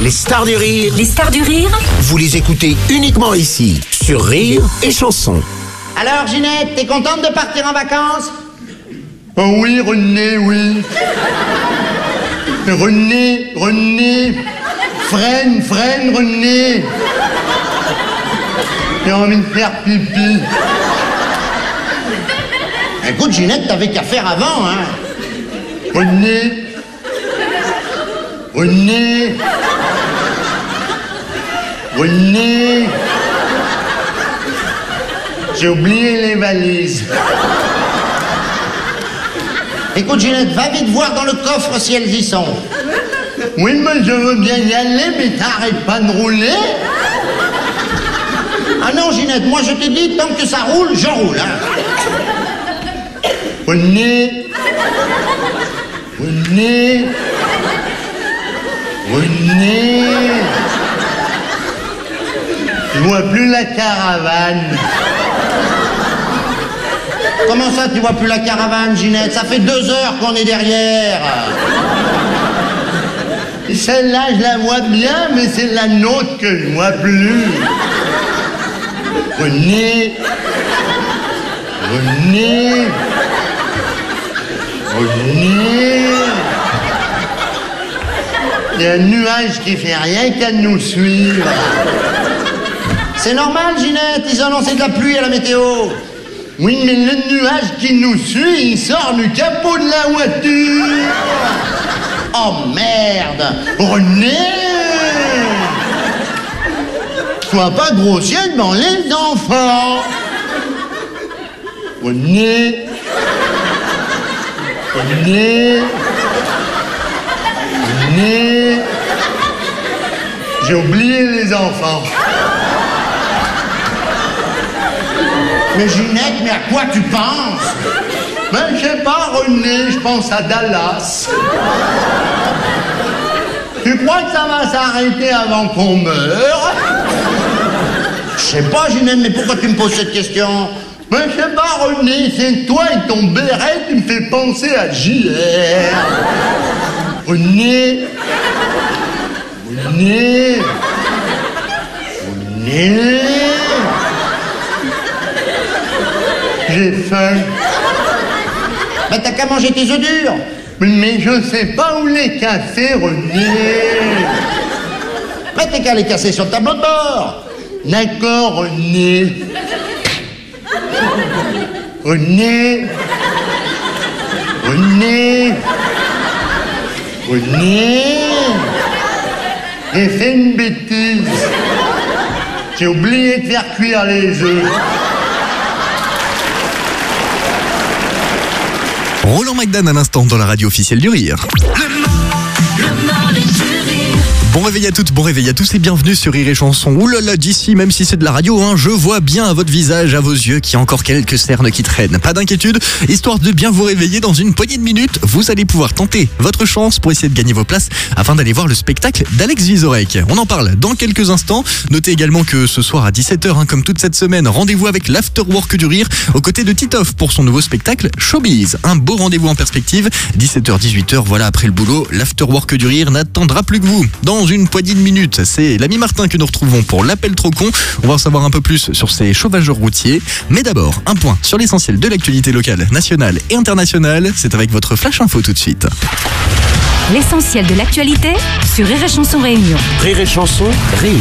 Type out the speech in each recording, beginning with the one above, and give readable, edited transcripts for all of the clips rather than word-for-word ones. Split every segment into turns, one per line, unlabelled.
Les stars du rire.
Les stars du rire.
Vous les écoutez uniquement ici, sur Rire et Chanson.
Alors Ginette, t'es contente de partir en vacances?
Oh oui, René, oui. René. Freine, René. J'ai envie de faire pipi.
Écoute Ginette, t'avais qu'à faire avant, hein.
René. J'ai oublié les valises.
Écoute Ginette, va vite voir dans le coffre si elles y sont.
Oui, mais je veux bien y aller, mais t'arrêtes pas de rouler.
Ah non Ginette, moi je t'ai dit, tant que ça roule, je roule, hein.
René. Je vois plus la caravane.
Comment ça, tu vois plus la caravane, Ginette? Ça fait 2 heures qu'on est derrière.
Celle-là, je la vois bien, mais c'est la nôtre que je vois plus. René. Il y a un nuage qui fait rien qu'à nous suivre.
C'est normal, Ginette, ils ont annoncé de la pluie à la météo.
Oui, mais le nuage qui nous suit, il sort du capot de la voiture.
Oh merde!
René! Sois pas grossier devant les enfants. René. J'ai oublié les enfants.
Mais Ginette, mais à quoi tu penses?
Ben, je sais pas, René, je pense à Dallas. Tu crois que ça va s'arrêter avant qu'on meure?
Je sais pas, Ginette, mais pourquoi tu me poses cette question?
Ben, je sais pas, René, c'est toi et ton béret qui me fait penser à JR. René. J'ai faim.
Ben t'as qu'à manger tes œufs durs.
Mais je sais pas où les casser, René.
Ben t'as qu'à les casser sur le tableau de bord.
D'accord, René. J'ai fait une bêtise. J'ai oublié de faire cuire les œufs.
Roland McDan à l'instant dans la radio officielle du Rire. Bon réveil à toutes, bon réveil à tous et bienvenue sur Rire et Chanson. Oulala, d'ici, même si c'est de la radio, je vois bien à votre visage, à vos yeux, qu'il y a encore quelques cernes qui traînent. Pas d'inquiétude, histoire de bien vous réveiller dans une poignée de minutes, vous allez pouvoir tenter votre chance pour essayer de gagner vos places afin d'aller voir le spectacle d'Alex Vizorek. On en parle dans quelques instants. Notez également que ce soir à 17h, comme toute cette semaine, rendez-vous avec l'Afterwork du Rire aux côtés de Titoff pour son nouveau spectacle Showbiz. Un beau rendez-vous en perspective, 17h-18h, voilà, après le boulot, l'Afterwork du Rire n'attendra plus que vous. Dans une poignée de minutes, c'est l'ami Martin que nous retrouvons pour l'appel trop con. On va en savoir un peu plus sur ces chauvageurs routiers. Mais d'abord, un point sur l'essentiel de l'actualité locale, nationale et internationale. C'est avec votre Flash Info tout de suite.
L'essentiel de l'actualité sur Rire et Chanson Réunion.
Rire et Chanson, Réunion.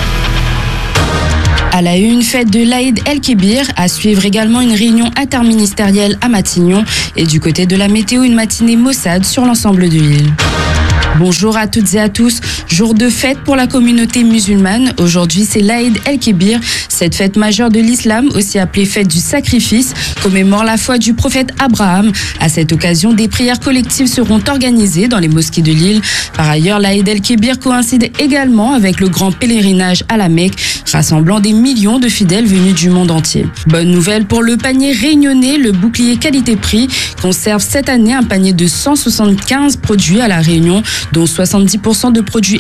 À la une, fête de l'Aïd El-Kébir, à suivre également une réunion interministérielle à Matignon et du côté de la météo, une matinée maussade sur l'ensemble de l'île. Bonjour à toutes et à tous. Jour de fête pour la communauté musulmane. Aujourd'hui, c'est l'Aïd El-Kébir. Cette fête majeure de l'islam, aussi appelée fête du sacrifice, commémore la foi du prophète Abraham. À cette occasion, des prières collectives seront organisées dans les mosquées de l'île. Par ailleurs, l'Aïd El-Kébir coïncide également avec le grand pèlerinage à la Mecque, rassemblant des millions de fidèles venus du monde entier. Bonne nouvelle pour le panier réunionnais, le bouclier qualité-prix conserve cette année un panier de 175 produits à La Réunion, dont 70% de produits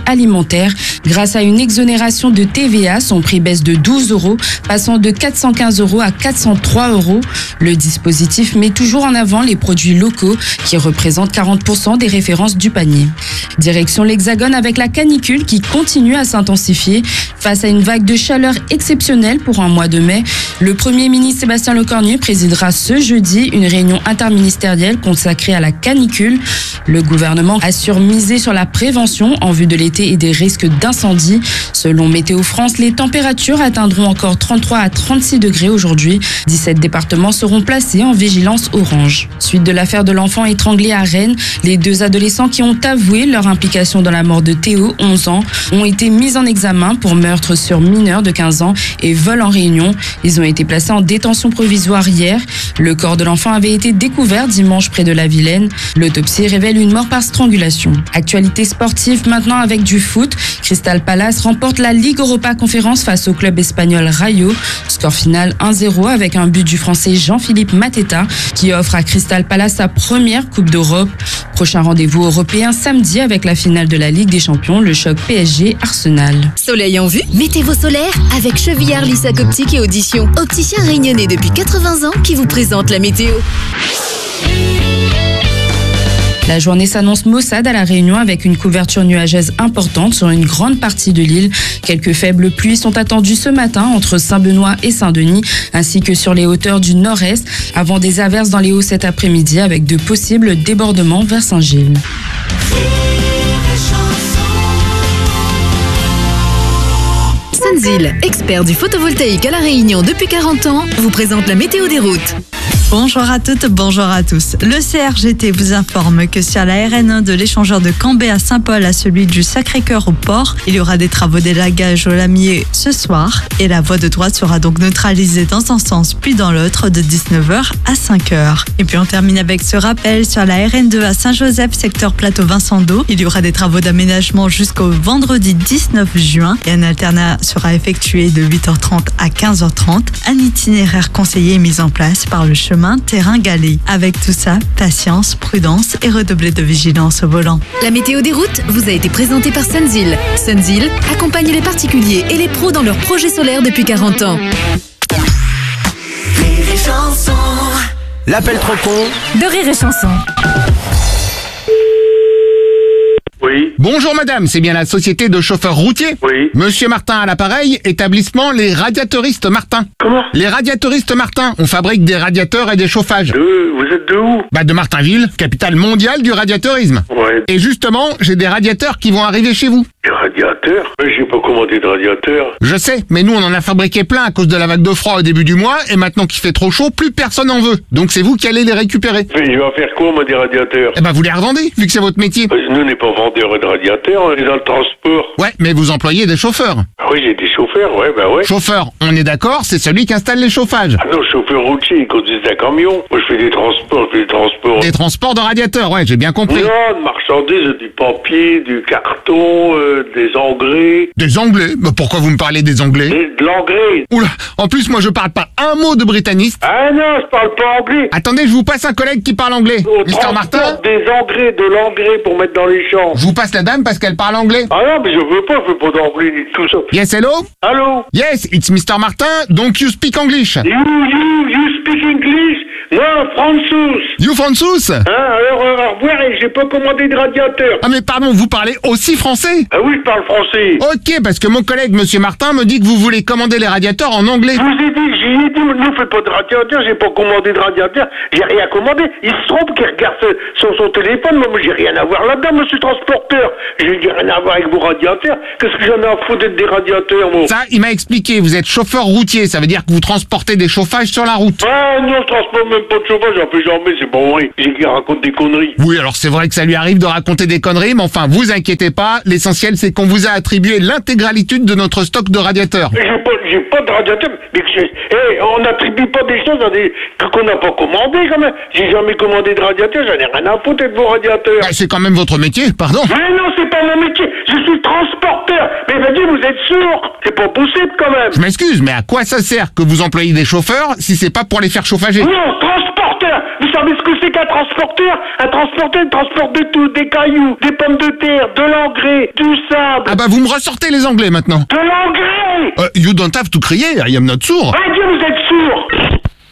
alimentaire. Grâce à une exonération de TVA, son prix baisse de 12 €, passant de 415 € à 403 €. Le dispositif met toujours en avant les produits locaux qui représentent 40% des références du panier. Direction l'Hexagone avec la canicule qui continue à s'intensifier. Face à une vague de chaleur exceptionnelle pour un mois de mai, le Premier ministre Sébastien Lecornu présidera ce jeudi une réunion interministérielle consacrée à la canicule. Le gouvernement assure miser sur la prévention en vue de l'été et des risques d'incendie. Selon Météo France, les températures atteindront encore 33 à 36 degrés aujourd'hui. 17 départements seront placés en vigilance orange. Suite de l'affaire de l'enfant étranglé à Rennes, les 2 adolescents qui ont avoué leur implication dans la mort de Théo, 11 ans, ont été mis en examen pour meurtre sur mineur de 15 ans et vol en réunion. Ils ont été placés en détention provisoire hier. Le corps de l'enfant avait été découvert dimanche près de la Vilaine. L'autopsie révèle une mort par strangulation. Actualité sportive maintenant avec du foot. Crystal Palace remporte la Ligue Europa Conférence face au club espagnol Rayo. Score final 1-0 avec un but du français Jean-Philippe Mateta qui offre à Crystal Palace sa première Coupe d'Europe. Prochain rendez-vous européen samedi avec la finale de la Ligue des Champions, le choc PSG-Arsenal.
Soleil en vue, mettez vos solaires avec Chevillard Lissac Optique et Audition. Opticien réunionnais depuis 80 ans qui vous présente la météo.
La journée s'annonce maussade à La Réunion avec une couverture nuageuse importante sur une grande partie de l'île. Quelques faibles pluies sont attendues ce matin entre Saint-Benoît et Saint-Denis, ainsi que sur les hauteurs du nord-est, avant des averses dans les hauts cet après-midi avec de possibles débordements vers Saint-Gilles.
Sunzil, expert du photovoltaïque à La Réunion depuis 40 ans, vous présente la météo des routes.
Bonjour à toutes, bonjour à tous. Le CRGT vous informe que sur la RN1 de l'échangeur de Cambé à Saint-Paul à celui du Sacré-Cœur au port, il y aura des travaux d'élagage au lamier ce soir et la voie de droite sera donc neutralisée dans un sens puis dans l'autre de 19h à 5h. Et puis on termine avec ce rappel sur la RN2 à Saint-Joseph, secteur plateau Vincent d'Eau. Il y aura des travaux d'aménagement jusqu'au vendredi 19 juin et un alternat sera effectué de 8h30 à 15h30. Un itinéraire conseillé est mis en place par le chemin terrain galé. Avec tout ça, patience, prudence et redoubler de vigilance au volant.
La météo des routes vous a été présentée par Sunzil. Sunzil accompagne les particuliers et les pros dans leurs projets solaires depuis 40 ans.
L'appel trop con
De Rire et Chanson.
Oui.
Bonjour madame, c'est bien la société de chauffeurs routiers?
Oui.
Monsieur Martin à l'appareil, établissement Les Radiatoristes Martin.
Comment?
Les Radiatoristes Martin, on fabrique des radiateurs et des chauffages.
Vous êtes de où?
De Martinville, capitale mondiale du radiateurisme.
Ouais.
Et justement, j'ai des radiateurs qui vont arriver chez vous.
Des radiateurs? Mais j'ai pas commandé de radiateurs.
Je sais, mais nous on en a fabriqué plein à cause de la vague de froid au début du mois, et maintenant qu'il fait trop chaud, plus personne en veut. Donc c'est vous qui allez les récupérer.
Mais il va faire quoi, moi, des radiateurs?
Eh ben vous les revendez, vu que c'est votre métier.
Nous, on n'est pas vendeurs de radiateurs, on est dans le transport.
Ouais, mais vous employez des chauffeurs.
Ah oui, j'ai des chauffeurs, ouais, bah ouais.
Chauffeur, on est d'accord, c'est celui qui installe les chauffages.
Ah non, chauffeur routier, ils conduisent un camion. Moi, je fais des transports,
Des transports de radiateurs, ouais, j'ai bien compris.
Non, de marchandises, du papier, du carton, des engrais.
Des Anglais? Mais pourquoi vous me parlez des Anglais?
De l'engrais.
Oula, en plus moi je parle pas un mot de britannisme.
Ah non, je parle pas anglais.
Attendez, je vous passe un collègue qui parle anglais.
On
Mister Martin?
transporte des engrais, de l'engrais pour mettre dans les champs.
Je vous passe la dame parce qu'elle parle anglais.
Ah non, mais je veux pas d'anglais ni de tout ça.
Yes, hello?
Allô?
Yes, it's Mr. Martin, donc you speak English.
You speak English? Non, François.
You Francis?
Alors, au revoir, et j'ai pas commandé de radiateur.
Ah mais pardon, vous parlez aussi français?
Ah oui, je parle français.
Ok, parce que mon collègue Monsieur Martin me dit que vous voulez commander les radiateurs en anglais.
Je vous ai dit, nous fais pas de radiateur, j'ai pas commandé de radiateur, j'ai rien commandé. Il se trompe qu'il regarde sur son téléphone, moi j'ai rien à voir là-dedans, monsieur transporteur. J'ai rien à voir avec vos radiateurs. Qu'est-ce que j'en ai à foutre d'être des radiateurs, moi?
Ça, il m'a expliqué, vous êtes chauffeur routier, ça veut dire que vous transportez des chauffages sur la route.
Ah non, je transporte même pas de chauffage, j'en fais jamais, c'est pas vrai. J'ai qui raconte des conneries.
Oui, alors c'est vrai que ça lui arrive de raconter des conneries, mais enfin, vous inquiétez pas, l'essentiel c'est qu'on vous a attribué l'intégralité de notre stock de radiateurs.
J'ai pas de radiateur, mais on n'attribue pas des choses qu'on n'a pas commandé quand même. J'ai jamais commandé de radiateur, j'en ai rien à foutre de vos radiateurs.
Bah, c'est quand même votre métier, pardon.
Mais non, c'est pas mon métier, je suis transporteur. Mais vas-y, vous êtes sourd, c'est pas possible quand même.
Je m'excuse, mais à quoi ça sert que vous employez des chauffeurs si c'est pas pour les faire chauffager?
Non, transporteur, vous savez savez ce que c'est qu'un transporteur? Un transporteur, il transporte de tout, des cailloux, des pommes de terre, de l'engrais, du sable.
Ah bah vous me ressortez les anglais maintenant.
De l'engrais!
You don't have to crier, I am not sourd.
Ah Dieu, vous êtes sourd!